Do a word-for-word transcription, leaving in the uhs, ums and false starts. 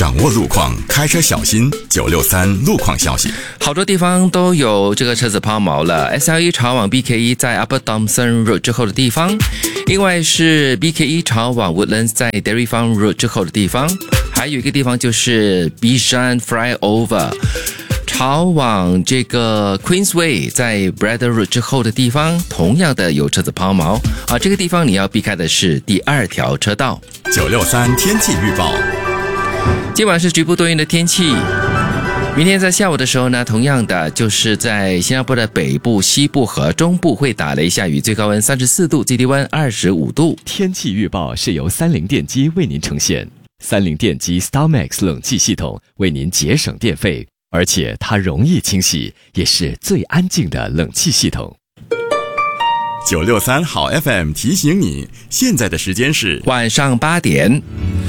掌握路况，开车小心。九六三路况消息， 好多地方都有这个车子抛锚了。S L E 朝往 B K E 在 Upper Thomson Road 之后的地方，另外是 B K E 朝往 Woodlands 在 Dairy Farm Road 之后的地方，还有一个地方就是 Bishan Flyover。朝往这个 Queensway 在 Braddon Road 之后的地方，同样的有车子抛锚啊，这个地方你要避开的是第二条车道。 九六三天气预报， 今晚是局部多云的天气。明天在下午的时候呢，同样的就是在新加坡的北部、西部和中部会打雷下雨，最高温三十四度，最低温二十五度。 天气预报是由三菱电机为您呈现，三菱电机 StarMax 冷气系统为您节省电费。而且它容易清洗，也是最安静的冷气系统。 九六三好 F M 提醒你，现在的时间是晚上八点。